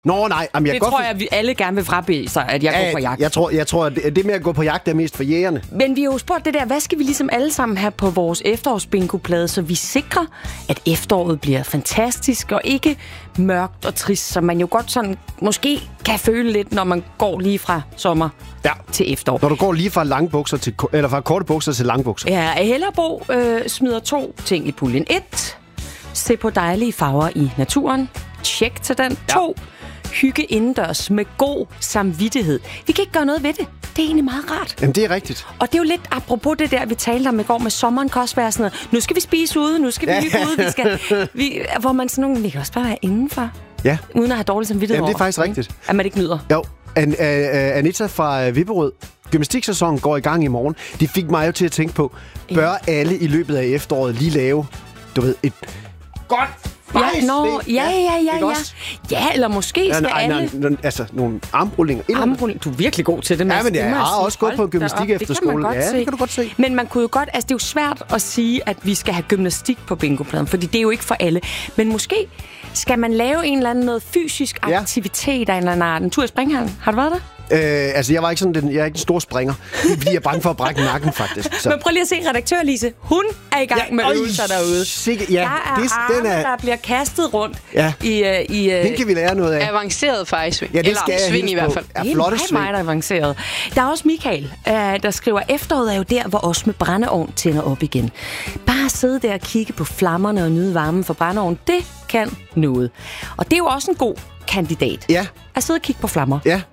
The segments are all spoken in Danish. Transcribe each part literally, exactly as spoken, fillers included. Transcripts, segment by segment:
Nå nej, jamen, jeg det godt tror for... jeg, vi alle gerne vil frabede sig, at jeg ja, går på jagt. Jeg tror, jeg tror at det, det med at gå på jagt er mest for jægerne. Men vi har jo spurgt det der, hvad skal vi ligesom alle sammen have på vores efterårsbingoplade, så vi sikrer, at efteråret bliver fantastisk og ikke mørkt og trist, som man jo godt sådan måske kan føle lidt, når man går lige fra sommer ja. til efterår. Når du går lige fra lange bukser til, eller fra korte bukser til lange bukser. Ja, Hellerbo øh, smider to ting i puljen. Et, se på dejlige farver i naturen. Tjek til den. Ja. To, hygge indendørs med god samvittighed. Vi kan ikke gøre noget ved det. Det er egentlig meget rart. Jamen, det er rigtigt. Og det er jo lidt apropos det der, vi talte om i går med sommeren, kan også være sådan noget. Nu skal vi spise ude, nu skal vi hygge ude. Vi skal, vi, hvor man sådan nogle, vi kan også bare være indenfor. Ja. Uden at have dårlig samvittighed. Jamen, det er faktisk over, rigtigt. At man ikke nyder. Jo. An, uh, Anita fra uh, Vipperød. Gymnastiksæsonen går i gang i morgen. Det fik mig jo til at tænke på, bør alle i løbet af efteråret lige lave, du ved, et godt Ja, no, ja, ja, ja, ja. Ja, eller måske skal ja, nej, alle... nej, nej, altså, nogle armrullinger. Armrullinger. Du er virkelig god til det. Ja, men jeg har også gået på gymnastik efter skole. Ja, se. det kan du godt se. Men man kunne jo godt... Altså, det er jo svært at sige, at vi skal have gymnastik på bingopladen, fordi det er jo ikke for alle. Men måske skal man lave en eller anden noget fysisk aktivitet af en eller anden art. En tur i springhallen. Har du været der? Øh, altså, jeg var ikke sådan den, jeg er ikke en stor springer. Fordi jeg er bange for at brække nakken, faktisk. Så. Men prøv lige at se redaktør Lise. Hun er i gang ja, med øvelser derude. Sikke, ja, der er det, arme, den er, der bliver kastet rundt. Ja. I, uh, i, uh, den kan vi lære noget af. Avanceret fejsving. Ja, det eller skal sving i hvert fald. Ja, det er flotte mig, sving. mig, der er avanceret. Der er også Michael, uh, der skriver, efteråret er jo der, hvor os med brændeovn tænder op igen. Bare sidde der og kigge på flammerne og nyde varmen fra brændeovn, det kan noget. Og det er jo også en god kandidat. Ja. At sidde og kigge på flammer. Ja.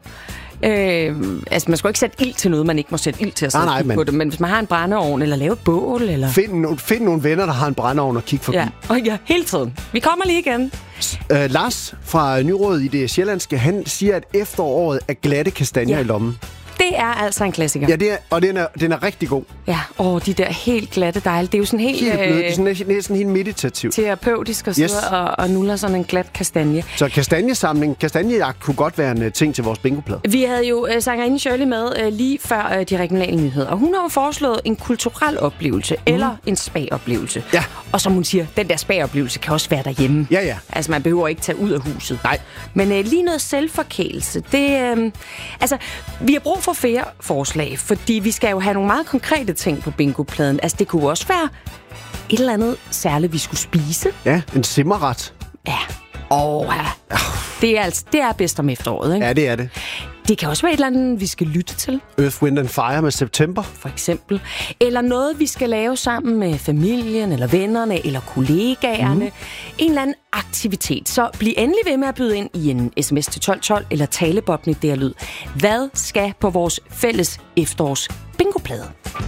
Øh, altså, man skal jo ikke sætte ild til noget, man ikke må sætte ild til at sætte nej, nej, men... på det. Men hvis man har en brændeovn, eller lave et bål, eller... Find, no- find nogle venner, der har en brændeovn og kig forbi. Ja, og ja, hele tiden. Vi kommer lige igen. Øh, Lars fra Nyråd i det sjællandske, han siger, at efteråret er glatte kastanjer ja. i lommen. Det er altså en klassiker. Ja, det er, og den er, den er rigtig god. Ja, åh, de der helt glatte dejlige. Det er jo sådan helt... Helt blød. Øh, det er sådan, næsten helt meditativt. Terapeutisk at sidde yes. og, og nuller sådan en glat kastanje. Så kastanjesamling, kastanjejagt kunne godt være en uh, ting til vores bingoplade. Vi havde jo uh, sangerinde Shirley med uh, lige før uh, de regionale nyheder. Og hun har jo foreslået en kulturel oplevelse, mm. eller en spa-oplevelse. Ja. Og som hun siger, den der spa-oplevelse kan også være derhjemme. Ja, ja. Altså, man behøver ikke tage ud af huset. Nej. Men uh, lige noget selvforkælelse, det... Uh, altså, vi har brug for flere forslag, fordi vi skal jo have nogle meget konkrete ting på bingopladen. Altså, det kunne også være et eller andet særligt, vi skulle spise. Ja, en simmerret. Ja. Åh, ja. Det er, altså, det er bedst om efteråret, ikke? Ja, det er det. Det kan også være et eller andet, vi skal lytte til. Earth, Wind and Fire med September. For eksempel. Eller noget, vi skal lave sammen med familien, eller vennerne, eller kollegaerne. Mm. En eller anden aktivitet. Så bliv endelig ved med at byde ind i en sms til tolv tolv, eller talebobne der lyd. Hvad skal på vores fælles efterårs bingoplade?